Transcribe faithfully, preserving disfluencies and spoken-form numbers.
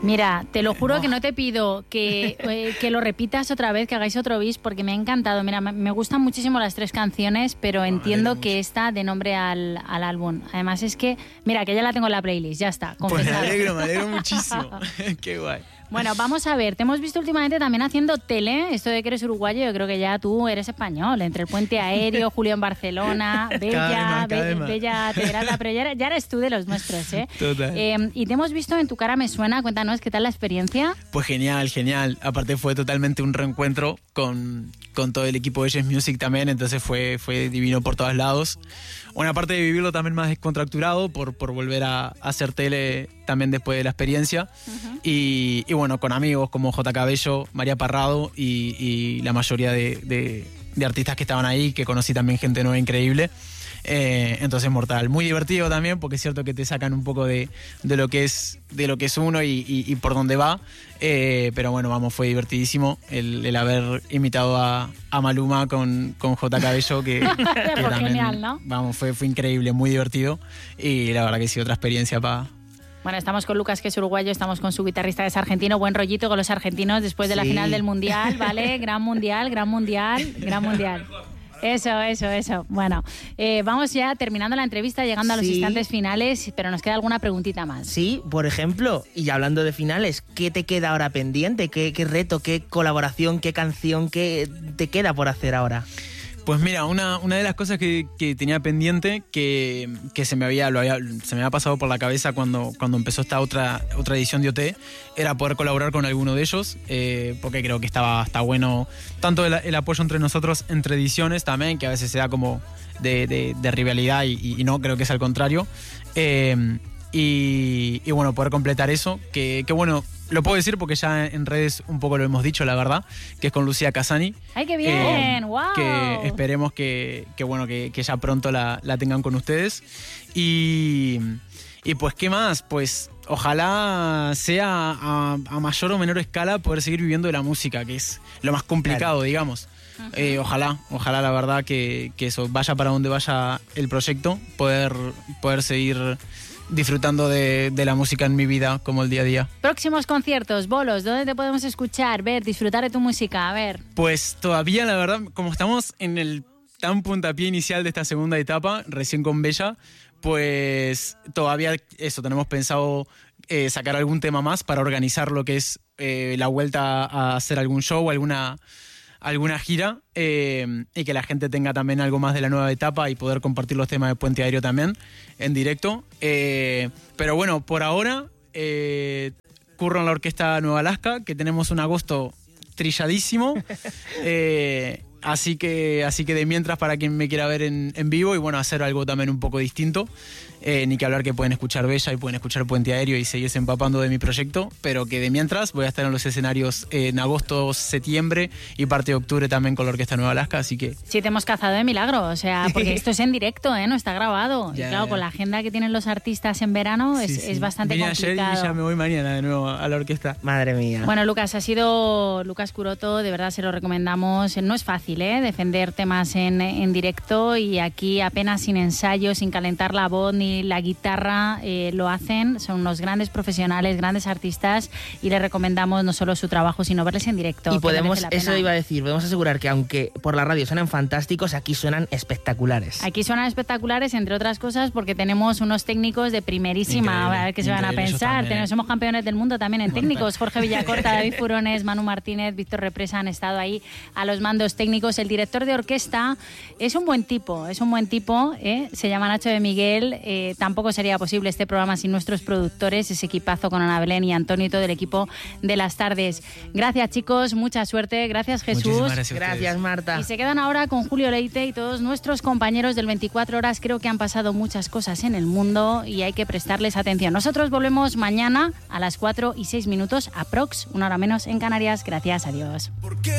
Mira, te lo juro que no te pido que, eh, que lo repitas otra vez, que hagáis otro bis, porque me ha encantado. Mira, me, me gustan muchísimo las tres canciones, pero No, entiendo que esta de nombre al, al álbum. Además es que, mira, que ya la tengo en la playlist, ya está. Pues confesado. me alegro, me alegro muchísimo. Qué guay. Bueno, vamos a ver, te hemos visto últimamente también haciendo tele, esto de que eres uruguayo, yo creo que ya tú eres español, entre el Puente Aéreo, Julio en Barcelona, Bella, Be Bella Tegrata, pero ya, eres, ya eres tú de los nuestros, ¿eh? Total. Eh, y te hemos visto en Tu cara me suena, cuéntanos, ¿qué tal la experiencia? Pues genial, genial. Aparte fue totalmente un reencuentro con, con todo el equipo de Yes Music también, entonces fue, fue divino por todos lados. Una parte de vivirlo también más descontracturado por, por volver a, a hacer tele también después de la experiencia. Uh-huh. y, y bueno, con amigos como J. Cabello, María Parrado y, y la mayoría de, de, de artistas que estaban ahí, que conocí también gente nueva increíble. Eh, entonces mortal, muy divertido también porque es cierto que te sacan un poco de, de lo que es de lo que es uno y, y, y por dónde va, eh, pero bueno, vamos, fue divertidísimo el, el haber imitado a, a Maluma con, con J. Cabello que, que también, genial, ¿no? Vamos, fue, fue increíble, muy divertido y la verdad que sí, otra experiencia para... Bueno, estamos con Lucas, que es uruguayo, estamos con su guitarrista, que es argentino, buen rollito con los argentinos después de sí. la final del Mundial, ¿vale? Gran Mundial, gran Mundial, gran Mundial. Eso, eso, eso. Bueno, eh, vamos ya terminando la entrevista, llegando a los sí. instantes finales, pero nos queda alguna preguntita más. Sí, por ejemplo, y hablando de finales, ¿qué te queda ahora pendiente? ¿Qué, qué reto, qué colaboración, qué canción, qué te queda por hacer ahora? Pues mira, una, una de las cosas que, que tenía pendiente, que, que se, me había, lo había, se me había pasado por la cabeza cuando, cuando empezó esta otra, otra edición de O T, era poder colaborar con alguno de ellos, eh, porque creo que estaba, está bueno tanto el, el apoyo entre nosotros, entre ediciones también, que a veces se da como de, de, de rivalidad y, y no, creo que es al contrario. Eh, y, y bueno, poder completar eso, que, que bueno... Lo puedo decir porque ya en redes un poco lo hemos dicho, la verdad, que es con Lucía Casani. ¡Ay, qué bien! Eh, ¡Wow! Que esperemos que, que, bueno, que, que ya pronto la, la tengan con ustedes. Y, y pues, ¿qué más? Pues ojalá sea a, a mayor o menor escala poder seguir viviendo de la música, que es lo más complicado, claro. digamos. Uh-huh. Eh, ojalá, ojalá la verdad que, que eso vaya para donde vaya el proyecto, poder, poder seguir... disfrutando de, de la música en mi vida como el día a día. Próximos conciertos, bolos, ¿dónde te podemos escuchar, ver, disfrutar de tu música? A ver. Pues todavía, la verdad, como estamos en el tan puntapié inicial de esta segunda etapa, recién con Bella, pues todavía eso, tenemos pensado eh, sacar algún tema más para organizar lo que es eh, la vuelta a hacer algún show, alguna... alguna gira eh, y que la gente tenga también algo más de la nueva etapa y poder compartir los temas de Puente Aéreo también en directo. Eh, pero bueno, por ahora eh, curro en la Orquesta Nueva Alaska, que tenemos un agosto trilladísimo. Eh, así que así que de mientras, para quien me quiera ver en, en vivo y bueno, hacer algo también un poco distinto. Eh, ni que hablar que pueden escuchar Bella y pueden escuchar Puente Aéreo y seguirse empapando de mi proyecto, pero que de mientras voy a estar en los escenarios en agosto, septiembre y parte de octubre también con la Orquesta Nueva Alaska, así que... Sí, te hemos cazado de milagro, o sea, porque esto es en directo, ¿eh? No está grabado. Ya, y claro, ya. con la agenda que tienen los artistas en verano es, sí, sí. es bastante Vine complicado. ayer y ya me voy mañana de nuevo a la orquesta. Madre mía. Bueno, Lucas, ha sido Lucas Curoto, de verdad se lo recomendamos. No es fácil, ¿eh? Defender temas en, en directo y aquí apenas sin ensayo, sin calentar la voz ni la guitarra, Eh, lo hacen, son unos grandes profesionales, grandes artistas y les recomendamos no solo su trabajo, sino verles en directo. Y podemos, eso iba a decir, podemos asegurar que aunque por la radio suenan fantásticos, aquí suenan espectaculares. Aquí suenan espectaculares, entre otras cosas, porque tenemos unos técnicos de primerísima, increíble, a ver qué se van a pensar. También, ¿eh? Somos campeones del mundo también en técnicos. Jorge Villacorta, David Furones, Manu Martínez, Víctor Represa han estado ahí a los mandos técnicos. El director de orquesta es un buen tipo, es un buen tipo, ¿eh? Se llama Nacho de Miguel, eh, tampoco sería posible este programa sin nuestros productores, ese equipazo con Ana Belén y Antonio y todo el equipo de las tardes. Gracias, chicos, mucha suerte. Gracias, Jesús. Gracias, gracias, Marta. Y se quedan ahora con Julio Leite y todos nuestros compañeros del veinticuatro horas. Creo que han pasado muchas cosas en el mundo y hay que prestarles atención. Nosotros volvemos mañana a las cuatro y seis minutos, aprox, una hora menos en Canarias. Gracias, adiós.